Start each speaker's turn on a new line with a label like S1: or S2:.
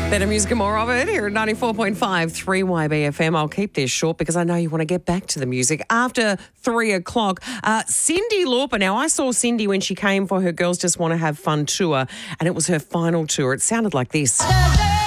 S1: Better music and more of it here at 94.5 3YBFM. I'll keep this short because I know you want to get back to the music. After 3 o'clock, Cyndi Lauper. Now, I saw Cyndi when she came for her Girls Just Want to Have Fun tour, and it was her final tour. It sounded like this.